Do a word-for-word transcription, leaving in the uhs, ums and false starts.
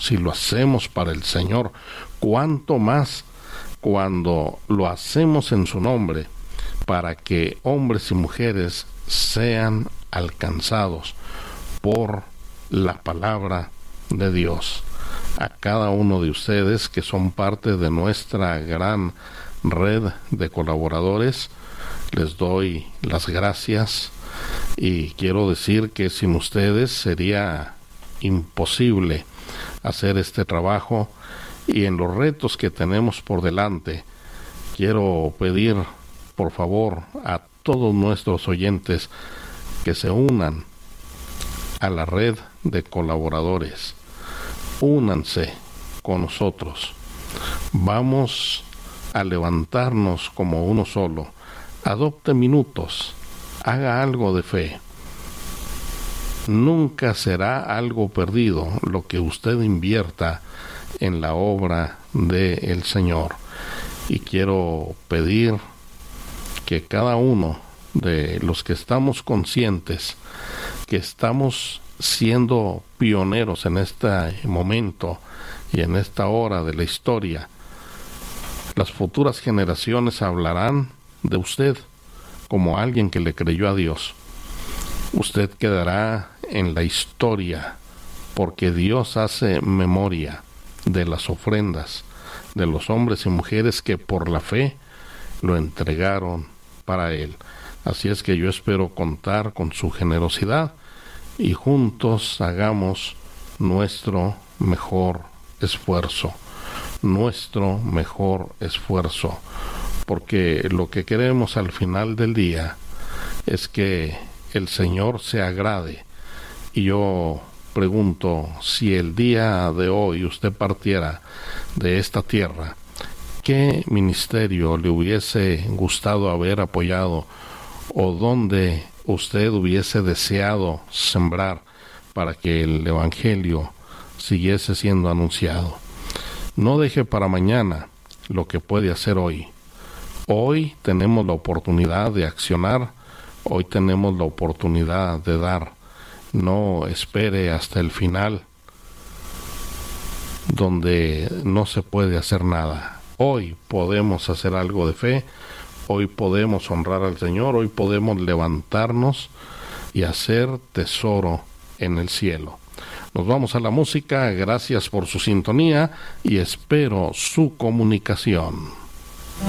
si lo hacemos para el Señor, cuánto más cuando lo hacemos en su nombre, para que hombres y mujeres sean alcanzados por la palabra de Dios. A cada uno de ustedes que son parte de nuestra gran red de colaboradores, les doy las gracias y quiero decir que sin ustedes sería imposible hacer este trabajo, y en los retos que tenemos por delante quiero pedir por favor a todos nuestros oyentes que se unan a la red de colaboradores. Únanse con nosotros, vamos a levantarnos como uno solo. Adopte minutos, haga algo de fe. Nunca será algo perdido lo que usted invierta en la obra del Señor. Y quiero pedir que cada uno de los que estamos conscientes que estamos siendo pioneros en este momento y en esta hora de la historia, las futuras generaciones hablarán de usted como alguien que le creyó a Dios. Usted quedará en la historia porque Dios hace memoria de las ofrendas de los hombres y mujeres que por la fe lo entregaron para Él. Así es que yo espero contar con su generosidad y juntos hagamos nuestro mejor esfuerzo, nuestro mejor esfuerzo, porque lo que queremos al final del día es que el Señor se agrade. Y yo pregunto, si el día de hoy usted partiera de esta tierra, ¿qué ministerio le hubiese gustado haber apoyado o dónde usted hubiese deseado sembrar para que el Evangelio siguiese siendo anunciado? No deje para mañana lo que puede hacer hoy. Hoy tenemos la oportunidad de accionar, hoy tenemos la oportunidad de dar. No espere hasta el final, donde no se puede hacer nada. Hoy podemos hacer algo de fe, hoy podemos honrar al Señor, hoy podemos levantarnos y hacer tesoro en el cielo. Nos vamos a la música, gracias por su sintonía y espero su comunicación.